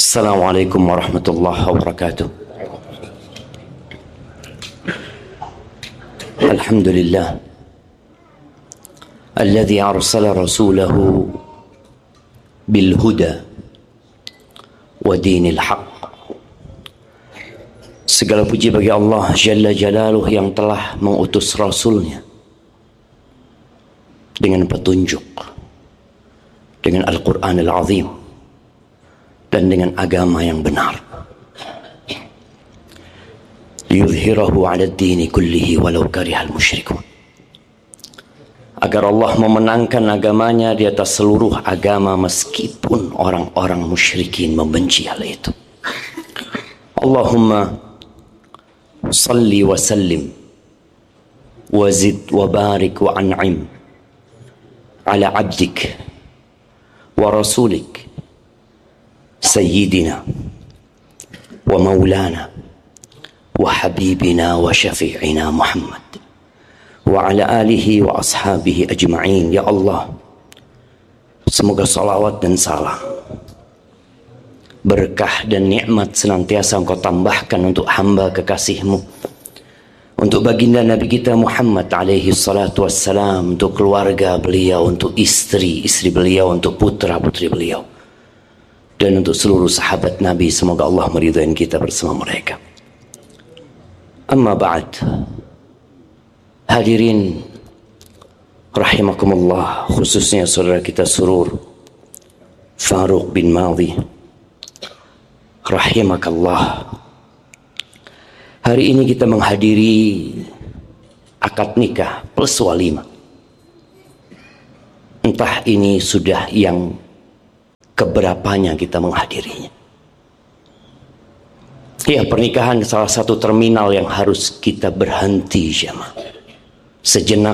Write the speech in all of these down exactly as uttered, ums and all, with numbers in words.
Assalamualaikum warahmatullahi wabarakatuh. Alhamdulillah alladzi arsala rasulahu bil huda wa dinil haq. Segala puji bagi Allah Jalla Jalaluh yang telah mengutus Rasulnya dengan petunjuk, dengan Al-Quran Al-Azim, dan dengan agama yang benar. Liyudhhirahu 'ala ad-dini kullihi walau karihal musyrikun. Agar Allah memenangkan agamanya di atas seluruh agama meskipun orang-orang musyrikin membenci hal itu. Allahumma salli wa sallim wa zid wa barik wa an'im ala 'abdik wa rasulik Sayyidina wa maulana wa habibina wa syafi'ina Muhammad wa ala alihi wa ashabihi ajma'in. Ya Allah, semoga salawat dan salam, berkah dan nikmat senantiasa Engkau tambahkan untuk hamba kekasih-Mu, untuk baginda Nabi kita Muhammad alaihi salatu wassalam, untuk keluarga beliau, untuk istri-istri beliau, untuk putra-putri beliau, dan untuk seluruh sahabat Nabi. Semoga Allah meridhai kita bersama mereka. Amma ba'd. Hadirin rahimakumullah, khususnya saudara kita Surur Faruq bin Madhi, rahimakallah. Hari ini kita menghadiri akad nikah plus walimah. Entah ini sudah yang keberapanya kita menghadirinya. Ya, pernikahan salah satu terminal yang harus kita berhenti jemaah sejenak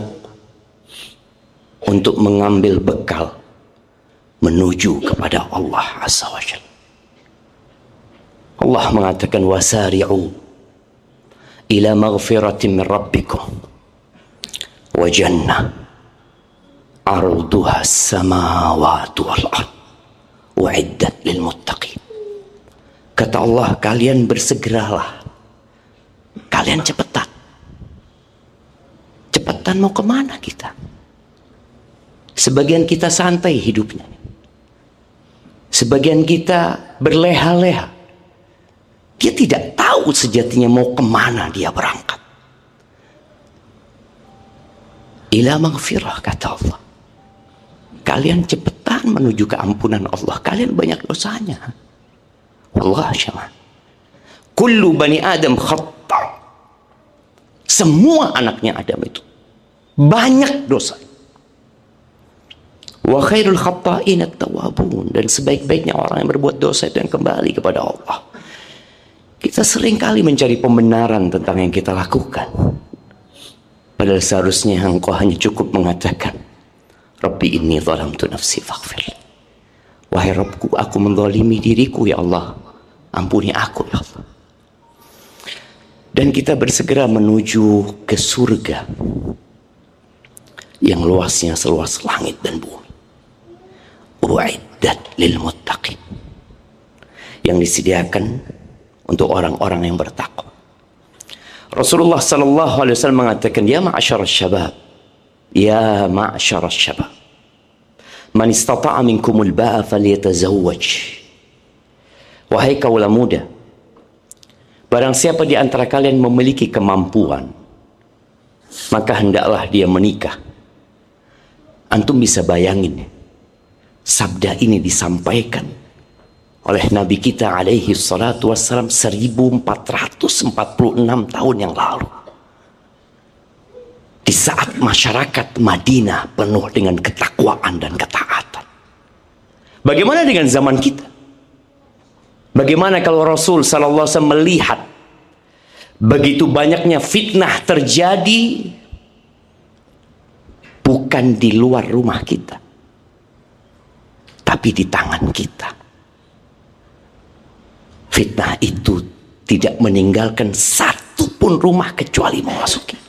untuk mengambil bekal menuju kepada Allah Azza wa Jalla. Allah mengatakan wasari'u ila maghfiratin min rabbikum wa jannah arduha as-samawati wal ard wa'iddat lil muttaqin. Kata Allah, kalian bersegeralah, kalian cepetan. Cepetan mau kemana kita? Sebagian kita santai hidupnya, sebagian kita berleha-leha. Dia tidak tahu sejatinya mau kemana dia berangkat. Ila maghfirah, kata Allah, kalian cepetan menuju keampunan Allah. Kalian banyak dosanya. Allah syama. Kullu bani Adam khata'. Semua anaknya Adam itu banyak dosa. Wa khairul khata'in at-tawwabun. Dan sebaik-baiknya orang yang berbuat dosa itu yang kembali kepada Allah. Kita sering kali mencari pembenaran tentang yang kita lakukan, padahal seharusnya engkau hanya cukup mengatakan, Rabbi inni zalamtu nafsi faghfir. Wahai Rabbku, aku menzalimi diriku, ya Allah, ampuni aku, ya Allah. Dan kita bersegera menuju ke surga yang luasnya seluas langit dan bumi. U'iddat lil muttaqin, yang disediakan untuk orang-orang yang bertakwa. Rasulullah sallallahu alaihi wasallam mengatakan, ya ma'asyar syabab, ya ma'asyar syabab, man istata'a minkumul ba'a falyatazawwaj. Wahai kaula muda, barang siapa di antara kalian memiliki kemampuan, maka hendaklah dia menikah. Antum bisa bayangin, sabda ini disampaikan oleh Nabi kita alaihi salatu wassalam seribu empat ratus empat puluh enam tahun yang lalu, di saat masyarakat Madinah penuh dengan ketakwaan dan ketaatan. Bagaimana dengan zaman kita? Bagaimana kalau Rasul sallallahu alaihi wasallam melihat begitu banyaknya fitnah terjadi bukan di luar rumah kita, tapi di tangan kita. Fitnah itu tidak meninggalkan satu pun rumah kecuali memasuki.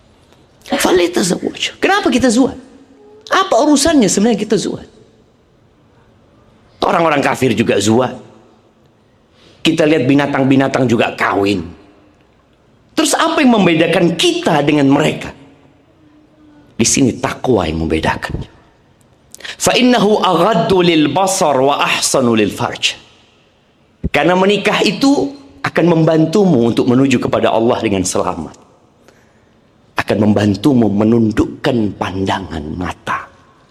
Kenapa kita zuhad? Apa urusannya sebenarnya kita zuhad? Orang-orang kafir juga zuhad. Kita lihat binatang-binatang juga kawin. Terus apa yang membedakan kita dengan mereka? Di sini takwa yang membedakan. Fa innahu aghaddu lil basar wa ahsanu lil farj. Karena menikah itu akan membantumu untuk menuju kepada Allah dengan selamat. Akan membantumu menundukkan pandangan mata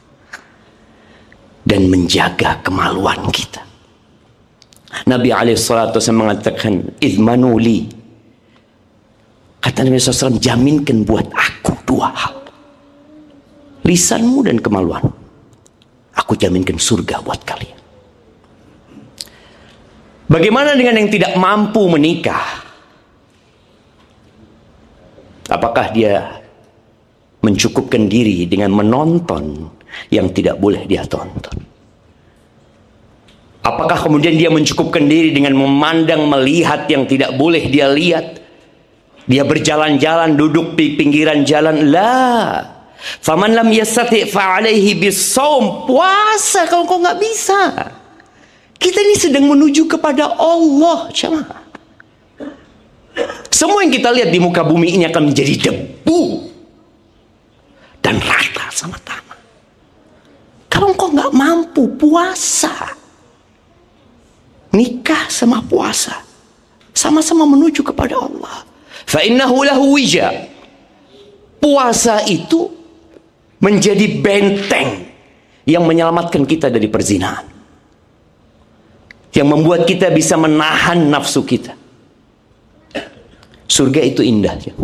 dan menjaga kemaluan kita. Nabi alaihi salatu wasallam mengatakan, idmanuli, kata Nabi shallallahu alaihi wasallam, jaminkan buat aku dua hal, lisanmu dan kemaluan. Aku jaminkan surga buat kalian. Bagaimana dengan yang tidak mampu menikah? Apakah dia mencukupkan diri dengan menonton yang tidak boleh dia tonton? Apakah kemudian dia mencukupkan diri dengan memandang, melihat yang tidak boleh dia lihat? Dia berjalan-jalan, duduk di pinggiran jalan. La. Faman lam yastati' fa'alaihi bis-shaum. Puasa kalau kau nggak bisa. Kita ini sedang menuju kepada Allah, jemaah. Semua yang kita lihat di muka bumi ini akan menjadi debu dan rata sama tanah. Kalau engkau nggak mampu puasa, nikah sama puasa, sama-sama menuju kepada Allah. Fa innahu lahu wija. Puasa itu menjadi benteng yang menyelamatkan kita dari perzinahan, yang membuat kita bisa menahan nafsu kita. Surga itu indah ya.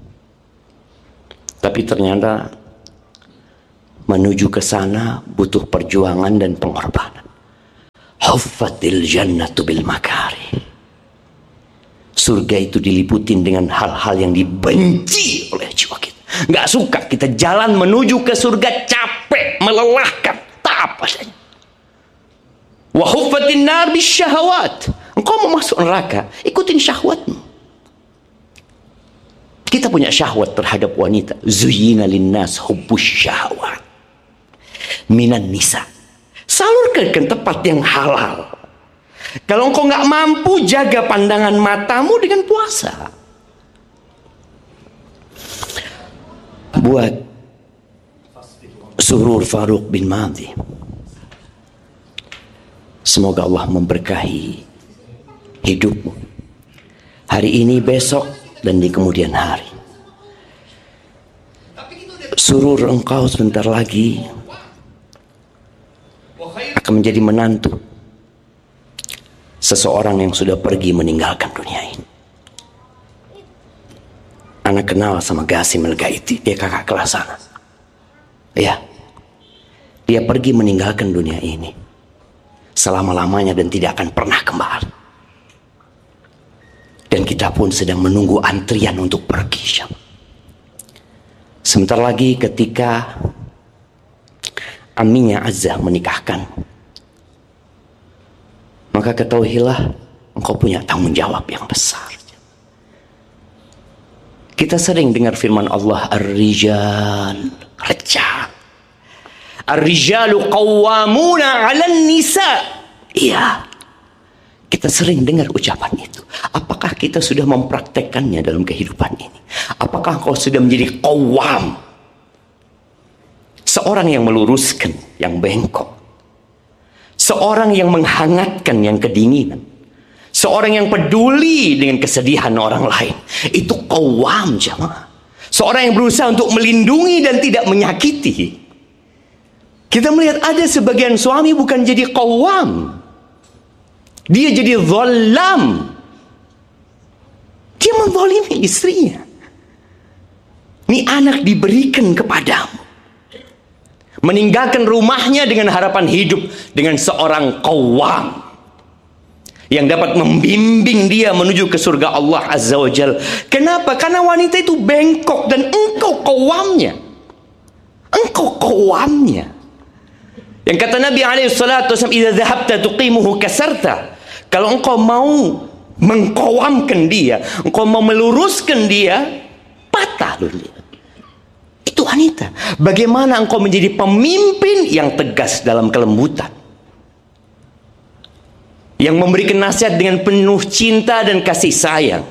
Tapi ternyata menuju ke sana butuh perjuangan dan pengorbanan. Huffatil jannatu bil makari. Surga itu diliputin dengan hal-hal yang dibenci oleh jiwa kita. Nggak suka kita jalan menuju ke surga, capek, melelahkan, tak apa saja. Wa huffatin nar bis syahawat. Engkau mau masuk neraka, ikutin syahwatmu. Kita punya syahwat terhadap wanita. Zuyyina linnas hubbus syahwat minan nisa. Salurkan ke tempat yang halal. Kalau engkau nggak mampu, jaga pandangan matamu dengan puasa. Buat Surur Faruq bin Madhi, semoga Allah memberkahi hidupmu hari ini, besok, dan di kemudian hari. Surur, engkau sebentar lagi akan menjadi menantu seseorang yang sudah pergi meninggalkan dunia ini. Anak kenal sama Qasim Al-Ghaiti, dia kakak kelas sana. Ya, dia pergi meninggalkan dunia ini selama-lamanya dan tidak akan pernah kembali. Dan kita pun sedang menunggu antrian untuk pergi. Sebentar lagi ketika aminya Azzah menikahkan, maka ketahuilah engkau punya tanggung jawab yang besar. Kita sering dengar firman Allah, Ar-rijal, Rijal. Ar-rijalu qawwamuna 'alan nisa. Iya. Kita sering dengar ucapan itu. Apakah kita sudah mempraktekkannya dalam kehidupan ini? Apakah engkau sudah menjadi qawwam? Seorang yang meluruskan yang bengkok. Seorang yang menghangatkan yang kedinginan. Seorang yang peduli dengan kesedihan orang lain. Itu qawwam, jamaah. Seorang yang berusaha untuk melindungi dan tidak menyakiti. Kita melihat ada sebagian suami bukan jadi qawwam, dia jadi zalam. Dia menzalimi istrinya. Ini anak diberikan kepadamu, meninggalkan rumahnya dengan harapan hidup dengan seorang qawwam yang dapat membimbing dia menuju ke surga Allah Azza wa Jal. Kenapa? Karena wanita itu bengkok dan engkau qawwamnya. Engkau qawwamnya. Yang kata Nabi alaihi salatu wasallam, "Idza dhahabta tuqimuhu kasarta." Kalau engkau mau mengqawamkan dia, engkau mau meluruskan dia, patah dulu dia. Itu wanita. Bagaimana engkau menjadi pemimpin yang tegas dalam kelembutan, yang memberikan nasihat dengan penuh cinta dan kasih sayang.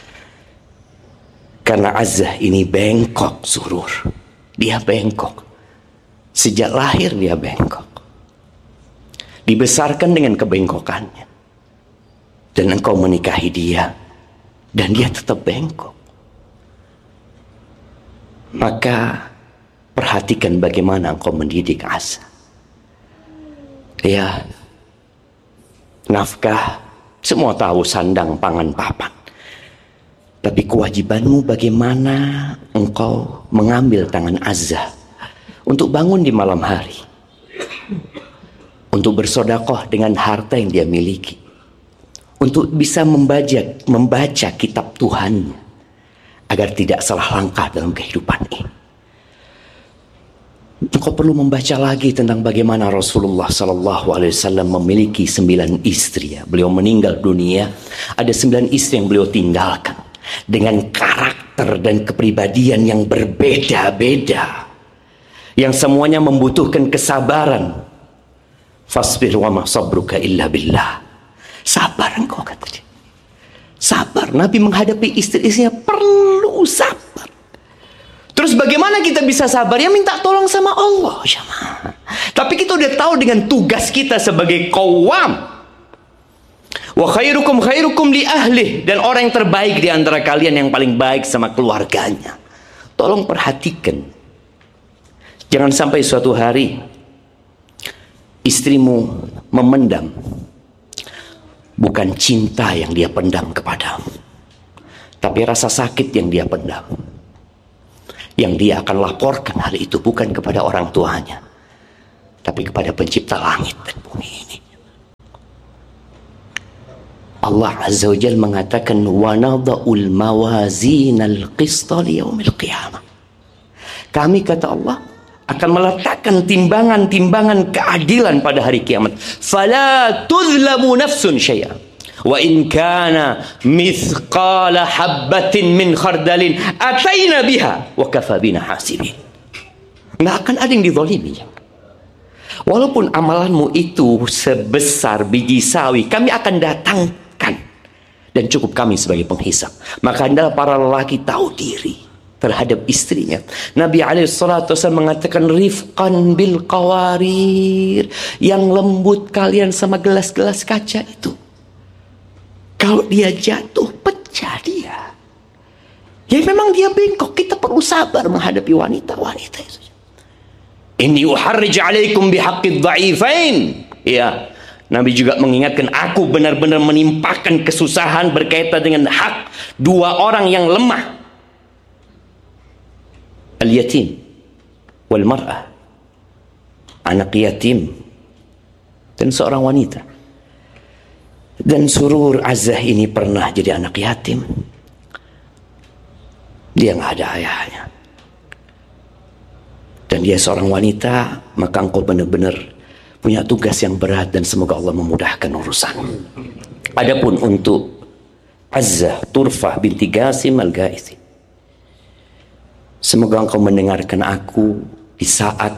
Karena Azzah ini bengkok, Surur. Dia bengkok. Sejak lahir dia bengkok. Dibesarkan dengan kebengkokannya. Dan engkau menikahi dia. Dan dia tetap bengkok. Maka perhatikan bagaimana engkau mendidik Azzah. Ya, nafkah, semua tahu sandang, pangan, papan. Tapi kewajibanmu bagaimana engkau mengambil tangan Azzah untuk bangun di malam hari, untuk bersodakoh dengan harta yang dia miliki, untuk bisa membaca, membaca kitab Tuhannya, agar tidak salah langkah dalam kehidupan ini. Engkau perlu membaca lagi tentang bagaimana Rasulullah Sallallahu Alaihi Wasallam memiliki sembilan istri. Beliau meninggal dunia, ada sembilan istri yang beliau tinggalkan dengan karakter dan kepribadian yang berbeda-beda, yang semuanya membutuhkan kesabaran. Fasbir wa ma sabruka illa billah. Sabar engkau, kata dia. Sabar. Nabi menghadapi istri-istrinya perlu sabar. Terus bagaimana kita bisa sabar? Ya minta tolong sama Allah. Tapi kita udah tahu dengan tugas kita sebagai qawwam. Wa khairukum khairukum li ahlih. Dan orang yang terbaik di antara kalian yang paling baik sama keluarganya. Tolong perhatikan. Jangan sampai suatu hari istrimu memendam. Bukan cinta yang dia pendam kepadamu, tapi rasa sakit yang dia pendam. Yang dia akan laporkan hal itu bukan kepada orang tuanya, tapi kepada pencipta langit dan bumi ini. Allah Azza wa Jalla mengatakan, wa nada'ul mawazinal qista liyaumil qiyamah. Kami, kata Allah, akan meletakkan timbangan-timbangan keadilan pada hari kiamat. Fala tuzlamu nafsun syai'a. Wa in kana mithqala habbatin min khardalin ataina biha wa kafa bina hasibin. Nggak akan ada yang dizalimi. Walaupun amalanmu itu sebesar biji sawi, kami akan datangkan dan cukup kami sebagai penghisap. Maka hendaklah para lelaki tahu diri terhadap istrinya. Nabi alaihi salatu wasallam mengatakan, rifqan bil qawarir, yang lembut kalian sama gelas-gelas kaca itu. Kalau dia jatuh, pecah dia. Ya memang dia bengkok, kita perlu sabar menghadapi wanita-wanita itu. Inni uharrij alaikum bihaqqid dha'ifain. Ya, Nabi juga mengingatkan, aku benar-benar menimpakan kesusahan berkaitan dengan hak dua orang yang lemah. Al-yatim wal mar'ah, anak yatim dan seorang wanita. Dan Surur Azzah ini pernah jadi anak yatim. Dia nggak ada ayahnya. Dan dia seorang wanita, maka engkau benar-benar punya tugas yang berat dan semoga Allah memudahkan urusan. Adapun untuk Azzah Turfah binti Qasim al-Ghaisi, semoga engkau mendengarkan aku di saat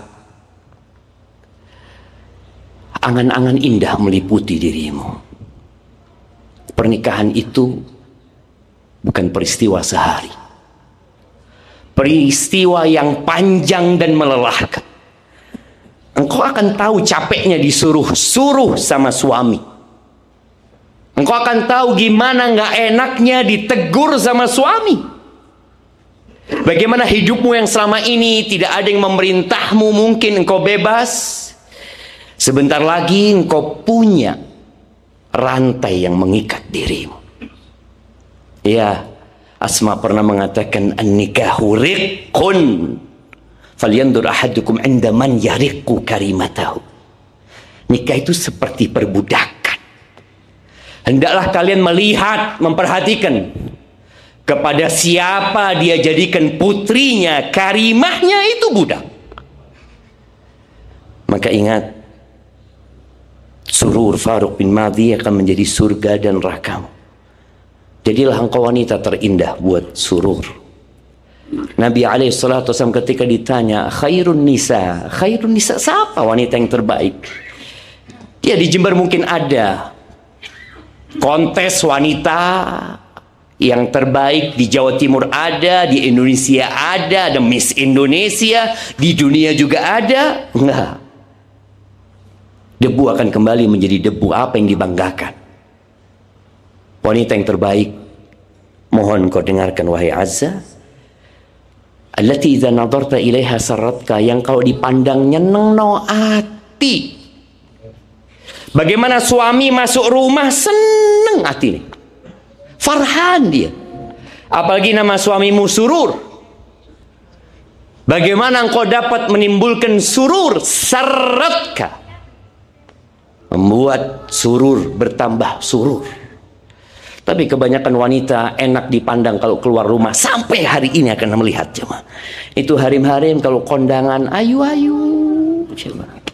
angan-angan indah meliputi dirimu. Pernikahan itu bukan peristiwa sehari. Peristiwa yang panjang dan melelahkan. Engkau akan tahu capeknya disuruh-suruh sama suami. Engkau akan tahu gimana nggak enaknya ditegur sama suami. Bagaimana hidupmu yang selama ini tidak ada yang memerintahmu, mungkin engkau bebas. Sebentar lagi engkau punya rantai yang mengikat dirimu. Ya, Asma pernah mengatakan, an-nikahu riqqun falyandur ahadukum 'inda man yariqqu karimatahu. Nikah itu seperti perbudakan. Hendaklah kalian melihat, memperhatikan kepada siapa dia jadikan putrinya, karimahnya itu budak. Maka ingat, Surur Faruq bin Madhi akan menjadi surga dan nerakamu. Jadilah engkau wanita terindah buat Surur. Nabi alaihi salatu wasallam ketika ditanya, khairun nisa, khairun nisa, siapa wanita yang terbaik? Dia di Jember mungkin ada Kontes wanita yang terbaik di Jawa Timur ada, di Indonesia ada, ada Miss Indonesia, di dunia juga ada. Enggak. Debu akan kembali menjadi debu. Apa yang dibanggakan? Wanita yang terbaik, mohon kau dengarkan wahai Azza, allati idza nadarta ilaiha sarratka, yang kau dipandang nyeneng no ati. Bagaimana suami masuk rumah seneng hati nih, farhan dia. Apalagi nama suamimu Surur. Bagaimana engkau dapat menimbulkan surur, sarratka, membuat surur bertambah surur. Tapi kebanyakan wanita enak dipandang kalau keluar rumah. Sampai hari ini akan melihat jemaah. Itu harim-harim kalau kondangan ayu-ayu jemaah.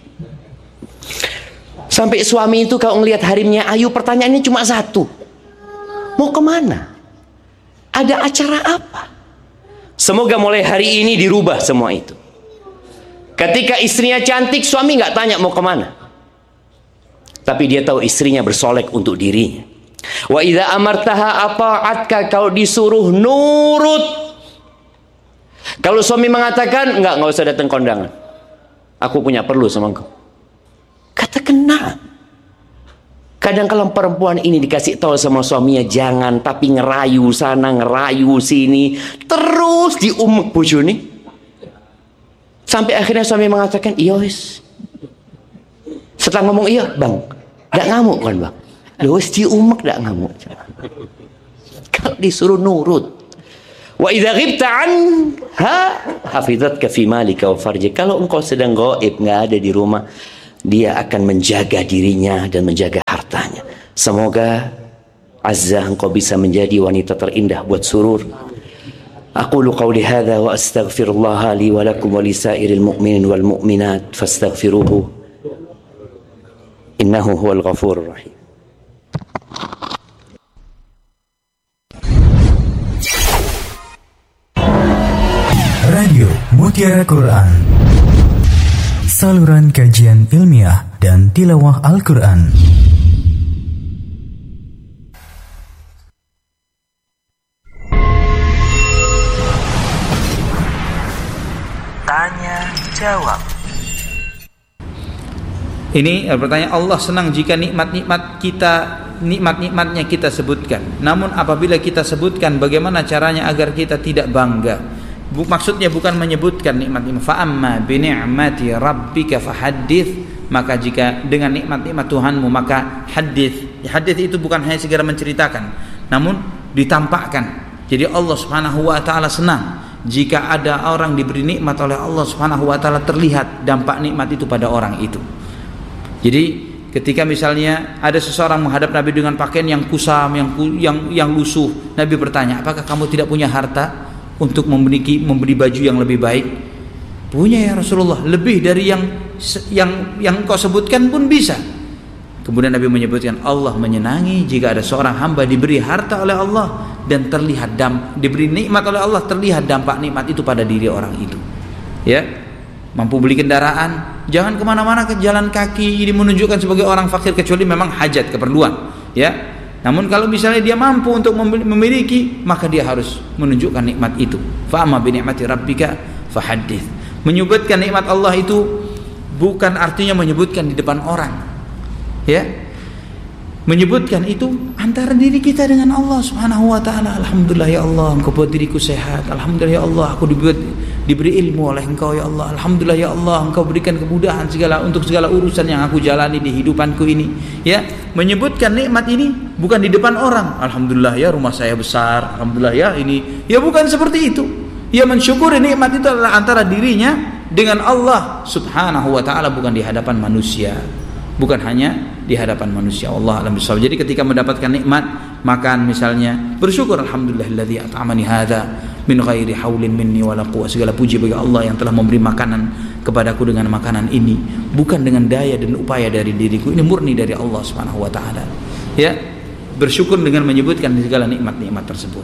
Sampai suami itu kalau ngelihat harimnya ayu, pertanyaannya cuma satu. Mau kemana? Ada acara apa? Semoga mulai hari ini dirubah semua itu. Ketika istrinya cantik, suami nggak tanya mau kemana. Tapi dia tahu istrinya bersolek untuk dirinya. Wa idza amartaha ata'atka, kalau disuruh nurut. Kalau suami mengatakan enggak, enggak usah datang kondangan, aku punya perlu sama engkau, katakan nah. Kadang kalau perempuan ini dikasih tahu sama suaminya jangan, tapi ngerayu sana ngerayu sini, terus diumek bojone, sampai akhirnya suami mengatakan iya wis. Setelah ngomong iya bang, enggak ngamuk kan bang, loh wis diumek enggak ngamuk. Kalau disuruh nurut. Wa idza ghibta anha hafizatka fi malika wa farjika, kalau engkau sedang gaib, enggak ada di rumah, dia akan menjaga dirinya dan menjaga hartanya. Semoga Azza engkau bisa menjadi wanita terindah buat Surur. Aqulu qawli hadza wa astaghfirullah li wa lakum wa lisairil mu'minin wal mu'minat fastaghfiruhu innahu huwal ghafurur rahim. Radio Mutiara Quran, saluran kajian ilmiah dan tilawah Al-Quran. Tanya jawab. Ini pertanyaan, Allah senang jika nikmat-nikmat kita, nikmat-nikmatnya kita sebutkan. Namun apabila kita sebutkan, bagaimana caranya agar kita tidak bangga? Maksudnya bukan menyebutkan nikmat-nikmat. Fa amma bi ni'mati rabbika fahaddits, maka jika dengan nikmat-nikmat Tuhanmu maka hadits. Hadits itu bukan hanya segera menceritakan, namun ditampakkan. Jadi Allah Subhanahu wa taala senang jika ada orang diberi nikmat oleh Allah Subhanahu wa taala, terlihat dampak nikmat itu pada orang itu. Jadi ketika misalnya ada seseorang menghadap Nabi dengan pakaian yang kusam, yang yang yang lusuh, Nabi bertanya, apakah kamu tidak punya harta untuk memiliki memberi baju yang lebih baik? Punya ya Rasulullah, lebih dari yang yang yang kau sebutkan pun bisa. Kemudian Nabi menyebutkan, Allah menyenangi jika ada seorang hamba diberi harta oleh Allah dan terlihat dam, diberi nikmat oleh Allah, terlihat dampak nikmat itu pada diri orang itu. Ya, mampu beli kendaraan, jangan kemana-mana ke jalan kaki, ini menunjukkan sebagai orang fakir kecuali memang hajat keperluan. Ya. Namun kalau misalnya dia mampu untuk memiliki, maka dia harus menunjukkan nikmat itu. Fa amma bi ni'mati rabbika fahaddits. Menyebutkan nikmat Allah itu bukan artinya menyebutkan di depan orang. Ya. Menyebutkan itu antara diri kita dengan Allah Subhanahu wa taala. Alhamdulillah ya Allah, Engkau buat diriku sehat. Alhamdulillah ya Allah, aku dibuat diberi ilmu oleh Engkau ya Allah. Alhamdulillah ya Allah, Engkau berikan kemudahan segala untuk segala urusan yang aku jalani di hidupanku ini. Ya, menyebutkan nikmat ini bukan di depan orang. Alhamdulillah ya rumah saya besar. Alhamdulillah ya ini. Ya bukan seperti itu. Ya mensyukuri nikmat itu adalah antara dirinya dengan Allah Subhanahu wa taala, bukan di hadapan manusia. Bukan hanya di hadapan manusia. Allah alam bisawab. Jadi ketika mendapatkan nikmat, makan misalnya, bersyukur, alhamdulillahilladzi at'amani hadza min ghairi haulin minni wala quwwah. Segala puji bagi Allah yang telah memberi makanan kepadaku dengan makanan ini, bukan dengan daya dan upaya dari diriku. Ini murni dari Allah Subhanahu wa taala. Ya, bersyukur dengan menyebutkan segala nikmat-nikmat tersebut.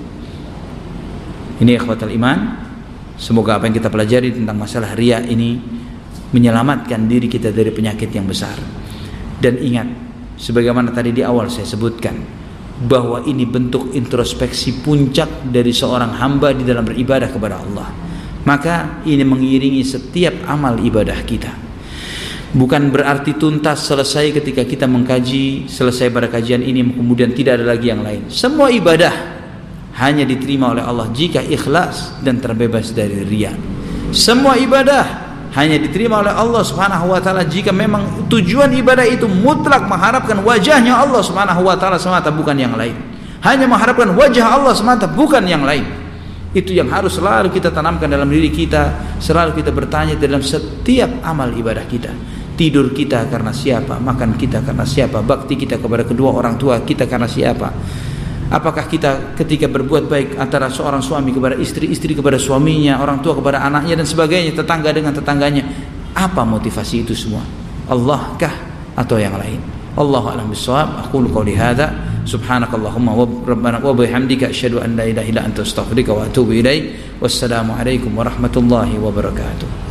Ini ikhwatal iman. Semoga apa yang kita pelajari tentang masalah riya ini menyelamatkan diri kita dari penyakit yang besar. Dan ingat, sebagaimana tadi di awal saya sebutkan, bahwa ini bentuk introspeksi puncak dari seorang hamba di dalam beribadah kepada Allah. Maka ini mengiringi setiap amal ibadah kita. Bukan berarti tuntas selesai ketika kita mengkaji, selesai pada kajian ini kemudian tidak ada lagi yang lain. Semua ibadah hanya diterima oleh Allah jika ikhlas dan terbebas dari riya. Semua ibadah hanya diterima oleh Allah Subhanahu wa taala jika memang tujuan ibadah itu mutlak mengharapkan wajahnya Allah Subhanahu wa taala semata, bukan yang lain. Hanya mengharapkan wajah Allah semata, bukan yang lain. Itu yang harus selalu kita tanamkan dalam diri kita, selalu kita bertanya dalam setiap amal ibadah kita. Tidur kita karena siapa? Makan kita karena siapa? Bakti kita kepada kedua orang tua kita karena siapa? Apakah kita ketika berbuat baik antara seorang suami kepada istri, istri kepada suaminya, orang tua kepada anaknya dan sebagainya, tetangga dengan tetangganya, apa motivasi itu semua? Allah kah atau yang lain? Allahu a'lam bissawab. Aqulu qouli hadza subhanakallahumma wa rabbana wa bihamdika asyhadu an la ilaha illa anta astaghfiruka wa atubu ilaik. Wassalamu alaikum warahmatullahi wabarakatuh.